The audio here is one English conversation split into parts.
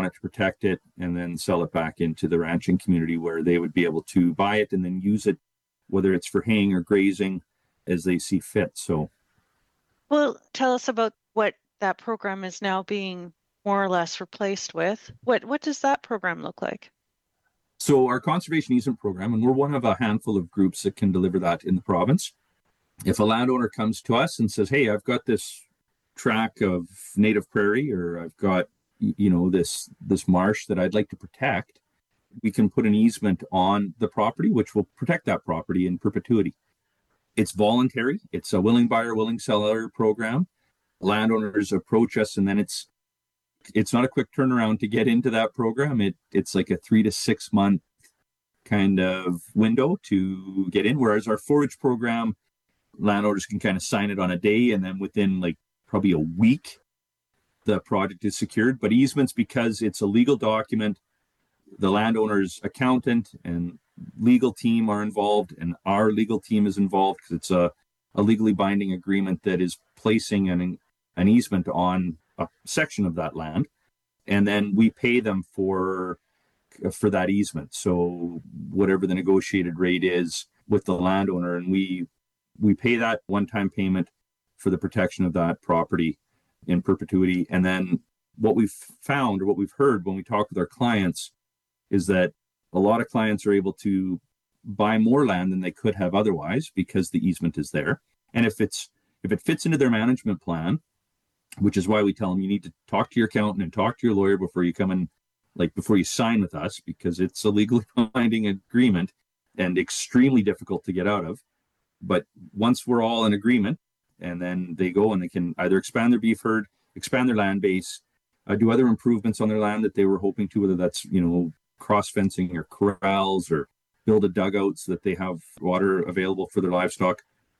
on it to protect it and then sell it back into the ranching community where they would be able to buy it and then use it, whether it's for haying or grazing, as they see fit. So, well, tell us about what that program is now being more or less replaced with. What does that program look like? So our conservation easement program, and we're one of a handful of groups that can deliver that in the province. If a landowner comes to us and says, hey, I've got this tract of native prairie, or I've got, this marsh that I'd like to protect, we can put an easement on the property, which will protect that property in perpetuity. It's voluntary. It's a willing buyer, willing seller program. Landowners approach us, and then it's not a quick turnaround to get into that program. It's like a 3 to 6 month kind of window to get in. Whereas our forage program, landowners can kind of sign it on a day, and then within like probably a week, the project is secured. But easements, because it's a legal document, the landowner's accountant and legal team are involved, and our legal team is involved because it's a legally binding agreement that is placing an easement on a section of that land, and then we pay them for that easement. So whatever the negotiated rate is with the landowner, and we pay that one-time payment for the protection of that property in perpetuity. And then what we've found, or what we've heard when we talk with our clients, is that a lot of clients are able to buy more land than they could have otherwise because the easement is there. And if it fits into their management plan, which is why we tell them you need to talk to your accountant and talk to your lawyer before you come in, before you sign with us, because it's a legally binding agreement and extremely difficult to get out of. But once we're all in agreement, and then they go and they can either expand their beef herd, expand their land base, do other improvements on their land that they were hoping to, whether that's, cross fencing or corrals, or build a dugout so that they have water available for their livestock.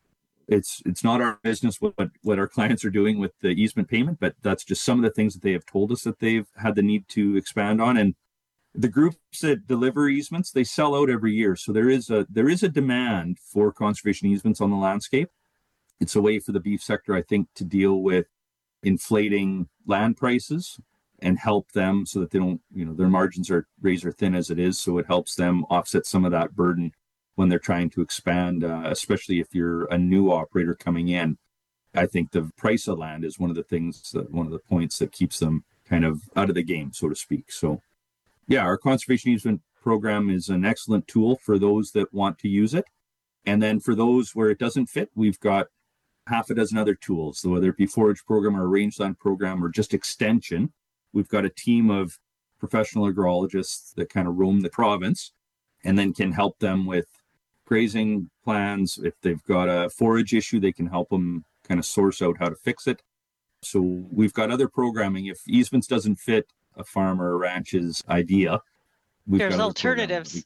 It's not our business what our clients are doing with the easement payment, but that's just some of the things that they have told us that they've had the need to expand on. And the groups that deliver easements, they sell out every year. So there is a demand for conservation easements on the landscape. It's a way for the beef sector, I think, to deal with inflating land prices and help them so that they don't, their margins are razor thin as it is. So it helps them offset some of that burden when they're trying to expand, especially if you're a new operator coming in. I think the price of land is one of the points that keeps them kind of out of the game, so to speak. So yeah, our conservation easement program is an excellent tool for those that want to use it. And then for those where it doesn't fit, we've got half a dozen other tools. So whether it be forage program or rangeland program or just extension, we've got a team of professional agrologists that kind of roam the province and then can help them with grazing plans. If they've got a forage issue, they can help them kind of source out how to fix it. So we've got other programming. If easements doesn't fit a farm or a ranch's idea, there's alternatives.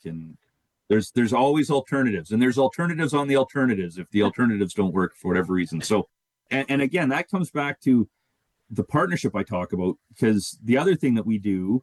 There's always alternatives, and there's alternatives on the alternatives if the alternatives don't work for whatever reason. So, and again, that comes back to the partnership I talk about, because the other thing that we do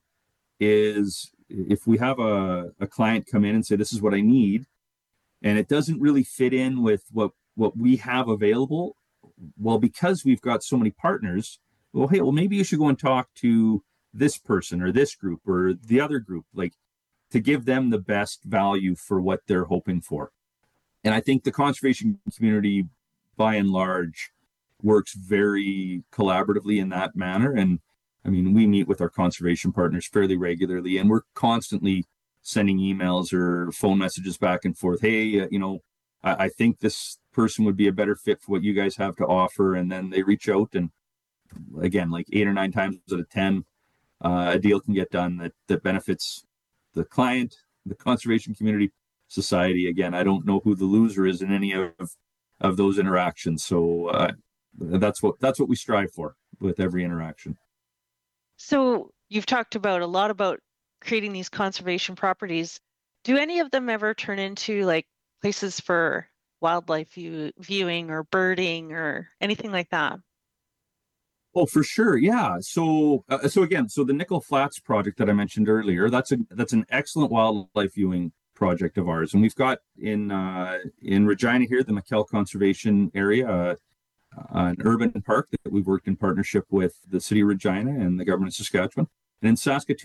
is if we have a client come in and say, this is what I need, and it doesn't really fit in with what we have available, well, because we've got so many partners, maybe you should go and talk to this person or this group or the other group, to give them the best value for what they're hoping for. And I think the conservation community, by and large, works very collaboratively in that manner. And I mean, we meet with our conservation partners fairly regularly, and we're constantly sending emails or phone messages back and forth. Hey, I think this person would be a better fit for what you guys have to offer. And then they reach out, and again, 8 or 9 times out of 10, a deal can get done that benefits the client, the conservation community, society. Again, I don't know who the loser is in any of those interactions. So that's what we strive for with every interaction. So you've talked a lot about creating these conservation properties. Do any of them ever turn into places for wildlife viewing or birding or anything like that? Oh, for sure. Yeah. So the Nickel Flats project that I mentioned earlier, that's an excellent wildlife viewing project of ours. And we've got in Regina here, the McKell Conservation Area, an urban park that we've worked in partnership with the city of Regina and the government of Saskatchewan. And in Saskatoon,